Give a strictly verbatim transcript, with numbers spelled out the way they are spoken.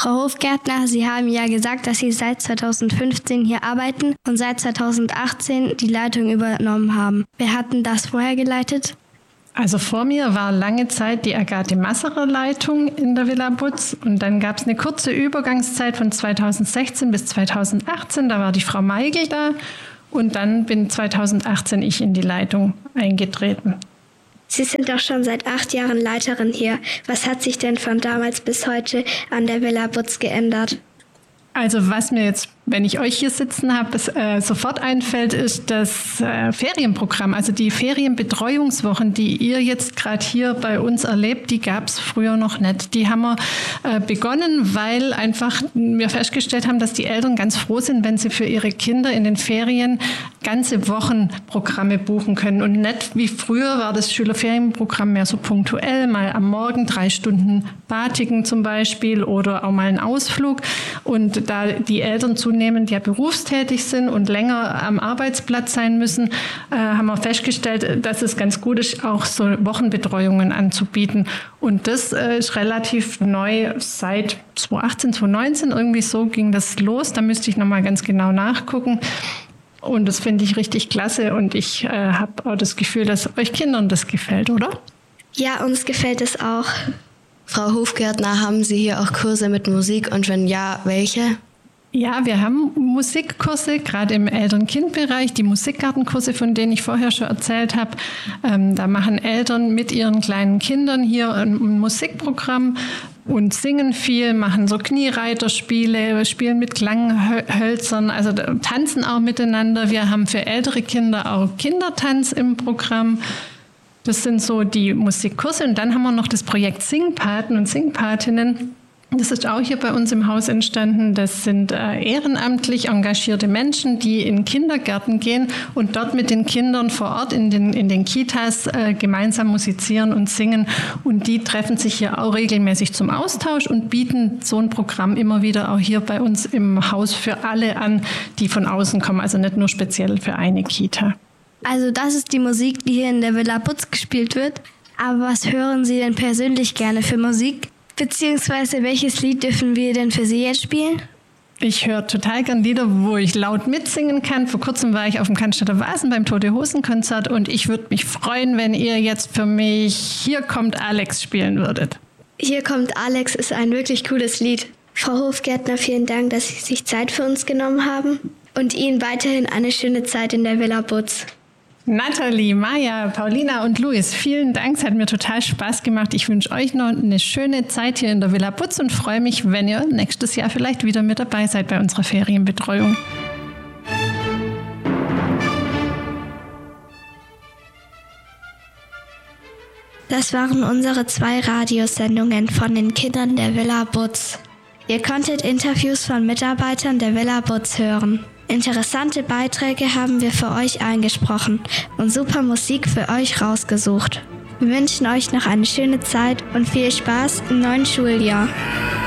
Frau Hofgärtner, Sie haben ja gesagt, dass Sie seit zweitausendfünfzehn hier arbeiten und seit zweitausendachtzehn die Leitung übernommen haben. Wer hat denn das vorher geleitet? Also vor mir war lange Zeit die Agathe Masserer Leitung in der Villa Butz und dann gab es eine kurze Übergangszeit von zweitausendsechzehn bis zweitausendachtzehn, da war die Frau Meigel da und dann bin zweitausendachtzehn ich in die Leitung eingetreten. Sie sind doch schon seit acht Jahren Leiterin hier. Was hat sich denn von damals bis heute an der Villa Butz geändert? Also was mir jetzt, wenn ich euch hier sitzen habe, äh, sofort einfällt, ist das äh, Ferienprogramm. Also die Ferienbetreuungswochen, die ihr jetzt gerade hier bei uns erlebt, die gab es früher noch nicht. Die haben wir äh, begonnen, weil einfach wir festgestellt haben, dass die Eltern ganz froh sind, wenn sie für ihre Kinder in den Ferien ganze Wochenprogramme buchen können. Und nicht wie früher war das Schülerferienprogramm mehr so punktuell, mal am Morgen drei Stunden Batiken zum Beispiel oder auch mal einen Ausflug. Und da die Eltern zunehmend ja berufstätig sind und länger am Arbeitsplatz sein müssen, äh, haben wir festgestellt, dass es ganz gut ist, auch so Wochenbetreuungen anzubieten. Und das äh, ist relativ neu seit zweitausendachtzehn, zweitausendneunzehn, irgendwie so ging das los. Da müsste ich nochmal ganz genau nachgucken. Und das finde ich richtig klasse und ich äh, habe auch das Gefühl, dass euch Kindern das gefällt, oder? Ja, uns gefällt es auch. Frau Hofgärtner, haben Sie hier auch Kurse mit Musik und wenn ja, welche? Ja, wir haben Musikkurse, gerade im Eltern-Kind-Bereich, die Musikgartenkurse, von denen ich vorher schon erzählt habe. Ähm, da machen Eltern mit ihren kleinen Kindern hier ein, ein Musikprogramm und singen viel, machen so Kniereiterspiele, spielen mit Klanghölzern, also tanzen auch miteinander. Wir haben für ältere Kinder auch Kindertanz im Programm. Das sind so die Musikkurse. Und dann haben wir noch das Projekt Singpaten und Singpatinnen. Das ist auch hier bei uns im Haus entstanden. Das sind äh, ehrenamtlich engagierte Menschen, die in Kindergärten gehen und dort mit den Kindern vor Ort in den, in den Kitas äh, gemeinsam musizieren und singen. Und die treffen sich hier auch regelmäßig zum Austausch und bieten so ein Programm immer wieder auch hier bei uns im Haus für alle an, die von außen kommen. Also nicht nur speziell für eine Kita. Also das ist die Musik, die hier in der Villa Butz gespielt wird. Aber was hören Sie denn persönlich gerne für Musik? Beziehungsweise welches Lied dürfen wir denn für Sie jetzt spielen? Ich höre total gern Lieder, wo ich laut mitsingen kann. Vor kurzem war ich auf dem Cannstatter Vasen beim Tote-Hosen-Konzert und ich würde mich freuen, wenn ihr jetzt für mich Hier kommt Alex spielen würdet. Hier kommt Alex ist ein wirklich cooles Lied. Frau Hofgärtner, vielen Dank, dass Sie sich Zeit für uns genommen haben und Ihnen weiterhin eine schöne Zeit in der Villa Butz. Nathalie, Maja, Paulina und Luis, vielen Dank. Es hat mir total Spaß gemacht. Ich wünsche euch noch eine schöne Zeit hier in der Villa Butz und freue mich, wenn ihr nächstes Jahr vielleicht wieder mit dabei seid bei unserer Ferienbetreuung. Das waren unsere zwei Radiosendungen von den Kindern der Villa Butz. Ihr konntet Interviews von Mitarbeitern der Villa Butz hören. Interessante Beiträge haben wir für euch eingesprochen und super Musik für euch rausgesucht. Wir wünschen euch noch eine schöne Zeit und viel Spaß im neuen Schuljahr.